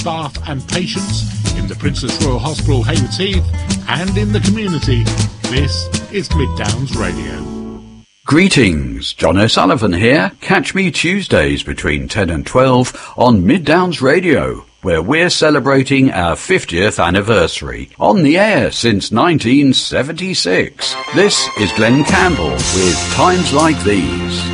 staff and patients in the Princess Royal Hospital, Haywards Heath, and in the community. This is Mid-Downs Radio. Greetings, John O'Sullivan here. Catch me Tuesdays between 10 and 12 on Mid-Downs Radio, where we're celebrating our 50th anniversary, on the air since 1976. This is Glenn Campbell with Times Like These.